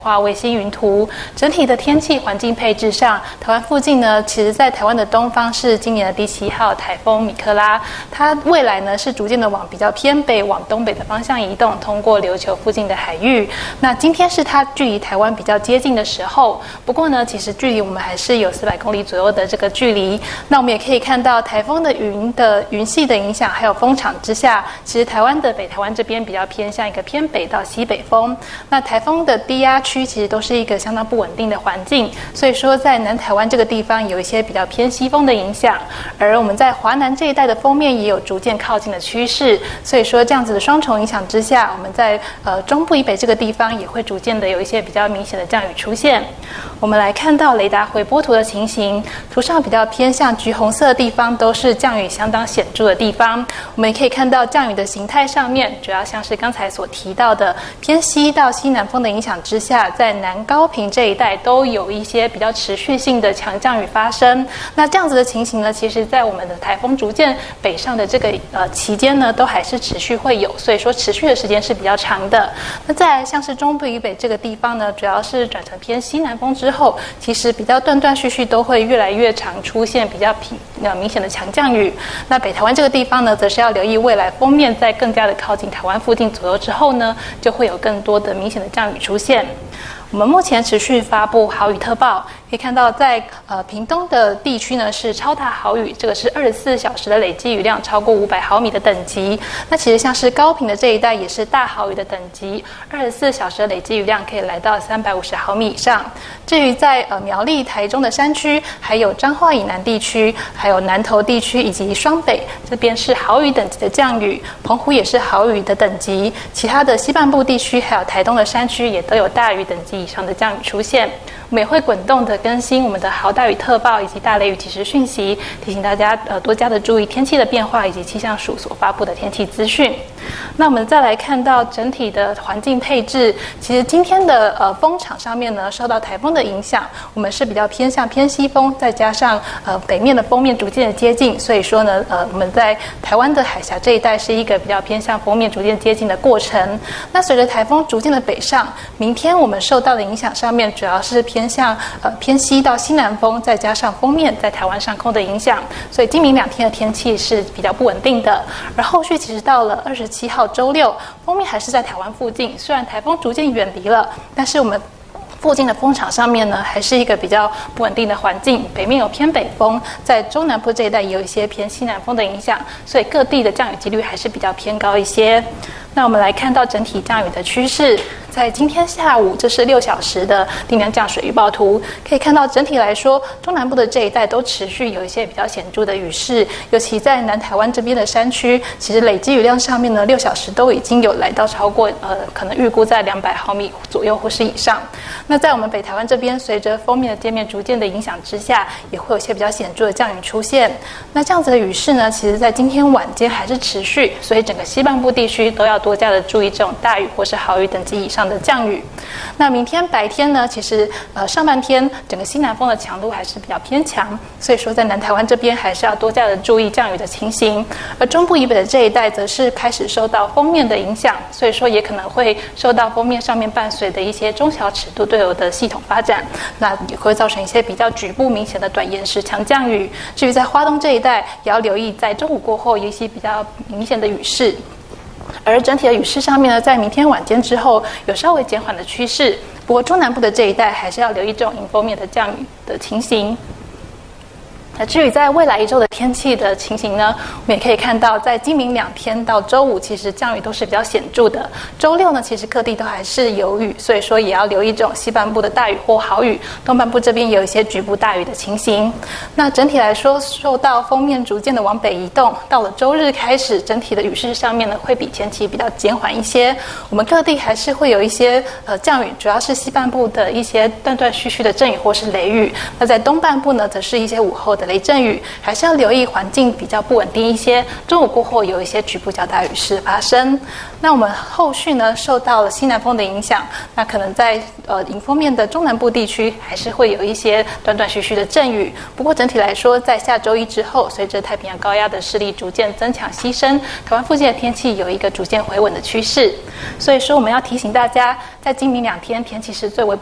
卫星云图，整体的天气环境配置上，台湾附近呢，其实在台湾的东方是今年的第7号台风米克拉，它未来呢是逐渐的往比较偏北、往东北的方向移动，通过琉球附近的海域。那今天是它距离台湾比较接近的时候，不过呢，其实距离我们还是有400公里左右的这个距离。那我们也可以看到台风的云系的影响，还有风场之下，其实台湾的北台湾这边比较偏向一个偏北到西北风。那台风的低压区其实都是一个相当不稳定的环境，所以说在南台湾这个地方有一些比较偏西风的影响，而我们在华南这一带的锋面也有逐渐靠近的趋势，所以说这样子的双重影响之下，我们在中部以北这个地方也会逐渐的有一些比较明显的降雨出现。我们来看到雷达回波图的情形，图上比较偏向橘红色的地方都是降雨相当显著的地方，我们也可以看到降雨的形态上面主要像是刚才所提到的偏西到西南风的影响之下，在南高屏这一带都有一些比较持续性的强降雨发生。那这样子的情形呢，其实在我们的台风逐渐北上的这个期间呢，都还是持续会有，所以说持续的时间是比较长的。那再来像是中部以北这个地方呢，主要是转成偏西南风之后，其实比较断断续续都会越来越常出现比较明显的强降雨。那北台湾这个地方呢，则是要留意未来锋面在更加的靠近台湾附近左右之后呢，就会有更多的明显的降雨出现。我们目前持续发布豪雨特报，可以看到在屏东的地区呢是超大豪雨，这个是24小时的累积雨量超过500毫米的等级。那其实像是高屏的这一带也是大豪雨的等级，24小时的累积雨量可以来到350毫米以上。至于在苗栗、台中的山区，还有彰化以南地区，还有南投地区以及双北这边是豪雨等级的降雨，澎湖也是豪雨的等级，其他的西半部地区还有台东的山区也都有大雨等级以上的降雨出现。我们也会滚动的更新我们的豪大雨特报以及大雷雨即时讯息，提醒大家多加的注意天气的变化以及气象署所发布的天气资讯。那我们再来看到整体的环境配置，其实今天的风场上面呢，受到台风的影响，我们是比较偏向偏西风，再加上北面的锋面逐渐的接近，所以说呢我们在台湾的海峡这一带是一个比较偏向锋面逐渐接近的过程。那随着台风逐渐的北上，明天我们受到的影响上面主要是偏向偏西到西南风，再加上锋面在台湾上空的影响，所以今明2天的天气是比较不稳定的。而后续其实到了27号周六，锋面还是在台湾附近，虽然台风逐渐远离了，但是我们附近的风场上面呢，还是一个比较不稳定的环境，北面有偏北风，在中南部这一带也有一些偏西南风的影响，所以各地的降雨几率还是比较偏高一些。那我们来看到整体降雨的趋势，在今天下午，这是6小时的定量降水预报图，可以看到整体来说，中南部的这一带都持续有一些比较显著的雨势，尤其在南台湾这边的山区，其实累积雨量上面呢，6小时都已经有来到超过可能预估在200毫米左右或是以上。那在我们北台湾这边，随着锋面的界面逐渐的影响之下，也会有一些比较显著的降雨出现。那这样子的雨势呢，其实在今天晚间还是持续，所以整个西半部地区都要多加的注意这种大雨或是豪雨等级以上的降雨。那明天白天呢，其实上半天整个西南风的强度还是比较偏强，所以说在南台湾这边还是要多加的注意降雨的情形。而中部以北的这一带则是开始受到锋面的影响，所以说也可能会受到锋面上面伴随的一些中小尺度对流的系统发展，那也会造成一些比较局部明显的短延时强降雨。至于在花东这一带，也要留意在中午过后有一些比较明显的雨势。而整体的雨势上面呢，在明天晚间之后有稍微减缓的趋势，不过中南部的这一带还是要留意这种迎风面的降雨的情形。那至于在未来1周的天气的情形呢，我们也可以看到，在今明2天到周五，其实降雨都是比较显著的。周六呢，其实各地都还是有雨，所以说也要留意这种西半部的大雨或豪雨，东半部这边也有一些局部大雨的情形。那整体来说，受到锋面逐渐的往北移动，到了周日开始，整体的雨势上面呢，会比前期比较减缓一些。我们各地还是会有一些降雨，主要是西半部的一些断断续续的阵雨或是雷雨。那在东半部呢，则是一些午后的雷阵雨，还是要留意环境比较不稳定一些。中午过后有一些局部较大雨势发生。那我们后续呢，受到了西南风的影响，那可能在迎风面的中南部地区还是会有一些断断续续的阵雨。不过整体来说，在下周一之后，随着太平洋高压的势力逐渐增强牺牲，台湾附近的天气有一个逐渐回稳的趋势。所以说，我们要提醒大家，在今明2天天气是最为